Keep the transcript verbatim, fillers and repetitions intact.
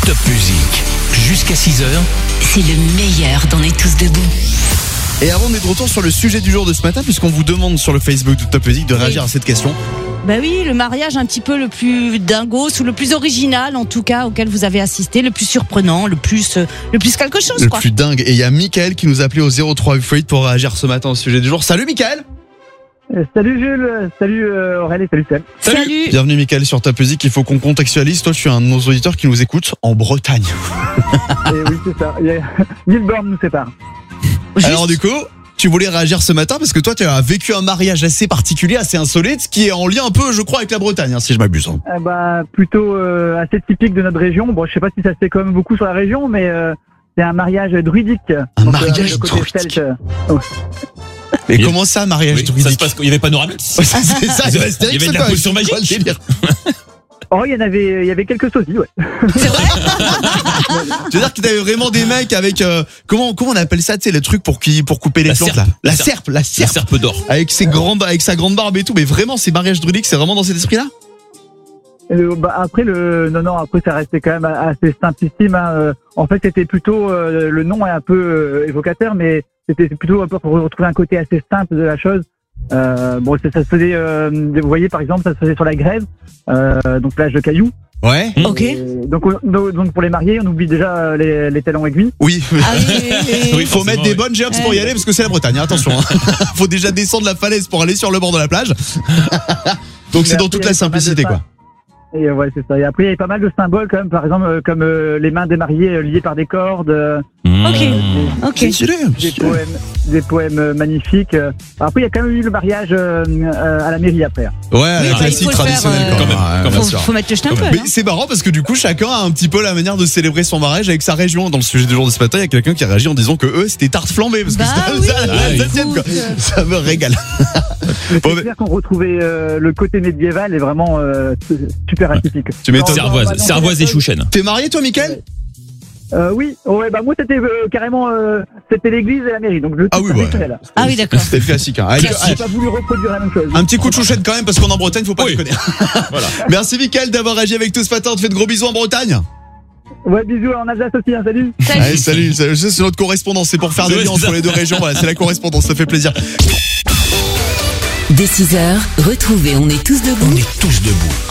Top Music. Jusqu'à six heures. C'est le meilleur d'On est tous debout. Et avant, on est de retour sur le sujet du jour de ce matin, puisqu'on vous demande sur le Facebook de Top Music de réagir à cette question. Bah oui, le mariage un petit peu le plus dingos ou le plus original en tout cas auquel vous avez assisté, le plus surprenant, le plus euh, le plus quelque chose Le quoi. plus dingue. Et il y a Mickaël qui nous a appelé au zéro trois huit pour réagir ce matin au sujet du jour. Salut Mickaël. Euh, salut Jules, salut euh, Aurélie, salut Sam. Salut. Salut. Bienvenue Mickaël sur Top Music. Il faut qu'on contextualise. Toi, je suis un de nos auditeurs qui nous écoute en Bretagne. Et oui, c'est ça. Il y a... mille bornes nous séparent. Juste- Alors du coup, tu voulais réagir ce matin parce que toi, tu as vécu un mariage assez particulier, assez insolite, qui est en lien un peu, je crois, avec la Bretagne, hein, si je m'abuse. Hein. Euh, bah, plutôt euh, assez typique de notre région. Bon, je sais pas si ça se fait quand même beaucoup sur la région, mais euh, c'est un mariage druidique. Un Donc, mariage le côté druidique. celte, euh, Et Il y a- comment ça, mariage Oui, ça se druidique? passe qu'il y avait Panoramix. Ouais, c'est ça, c'est Il y Astérix, avait de c'est la quoi? potion magique. Quoi, le délire Oh, il y en avait, il y avait quelques sosies, ouais. C'est vrai. Tu veux dire que t'avais vraiment des mecs avec euh, comment comment on appelle ça, tu sais, le truc pour qui pour couper les La plantes serpe. là. La La serpe, la La serpe. serpe d'or. Avec ses grandes, avec sa grande barbe et tout, mais vraiment ces mariages druidiques, c'est vraiment dans cet esprit-là. Euh, bah, après le, non non, après ça restait quand même assez simplissime. Hein. Euh, En fait, c'était plutôt euh, le nom est un peu euh, évocateur, mais c'était plutôt un peu pour retrouver un côté assez simple de la chose. Euh, bon, ça, ça se faisait, euh, vous voyez par exemple, ça se faisait sur la grève, euh, donc plage de cailloux. Ouais. Ok. Et donc, on- donc, donc pour les mariés, on oublie déjà les, les talons aiguilles. Oui. Ah oui, oui, oui. Il Oui, faut forcément, mettre des oui. bonnes jambes pour y aller parce que c'est la Bretagne. hein, Attention. Hein. Faut déjà descendre la falaise pour aller sur le bord de la plage. Donc c'est Mais dans après, toute il y la avait pas mal de simplicité quoi. Et euh, ouais, c'est ça. Et après, il y avait pas mal de symboles quand même, par exemple, euh, comme euh, les mains des mariés euh, liées par des cordes, euh, Ok. des, Ok. Stylé, des stylé. poèmes, des poèmes euh, magnifiques. euh. Après, il y a quand même eu le mariage euh, euh, à la mairie après. hein. Ouais, Oui, la bah, il classique faut le faire, traditionnelle euh, quand Quand même. même, Ouais, quand bien Faut, sûr. faut mettre le stempel. Mais hein. c'est marrant parce que du coup chacun a un petit peu la manière de célébrer son mariage avec sa région. Dans le sujet du jour de ce matin, il y a quelqu'un qui a réagi en disant que eux c'était tarte flambée parce que Bah c'était oui, ça la oui, septième, quoi. écoute. Ça me régale. Mais Bon, c'est mais- clair qu'on retrouvait euh, le côté médiéval est vraiment euh, super atypique. Tu m'étonnes. Non, non, Cervoise, bah, non, Cervoise c'est et la chose. Chouchen. T'es marié toi, Mickaël? Euh, oui, ouais, bah moi c'était euh, carrément euh, c'était l'église et la mairie, donc le Ah truc oui, ouais. traditionnel. Ah oui, d'accord. C'était le classique. Hein. Avec- J'ai avec- pas voulu reproduire la même chose. un petit coup de chouchette quand même parce qu'on est en Bretagne, faut pas Oui. déconner. Voilà. Merci Mickaël d'avoir réagi avec tout ce matin. On te fait de gros bisous en Bretagne. Ouais, bisous en Alsace aussi, hein, salut. Salut. Allez, salut. Ça, C'est notre correspondance. C'est pour faire des Ouais, liens c'est entre ça. les deux régions. Voilà, c'est la correspondance. Ça fait plaisir. Dès six heures, retrouvez On est tous debout. On est tous debout.